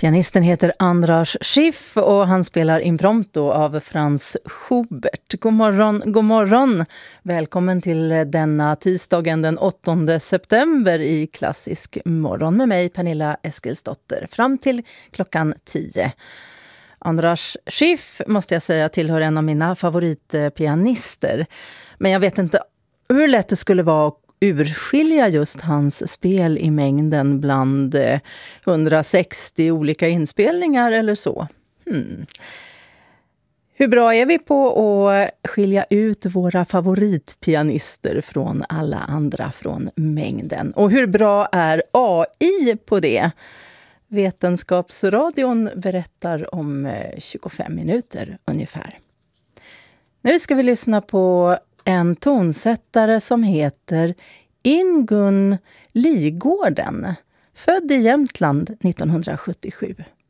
Pianisten heter Andras Schiff och han spelar Impromptu av Franz Schubert. God morgon, god morgon. Välkommen till denna tisdagen den 8 september i Klassisk morgon med mig Pernilla Eskilsdotter fram till klockan 10. Andras Schiff måste jag säga tillhör en av mina favoritpianister. Men jag vet inte hur lätt det skulle vara att urskilja just hans spel i mängden bland 160 olika inspelningar eller så. Hur bra är vi på att skilja ut våra favoritpianister från alla andra från mängden? Och hur bra är AI på det? Vetenskapsradion berättar om 25 minuter ungefär. Nu ska vi lyssna på en tonsättare som heter Ingun Ligården, född i Jämtland 1977.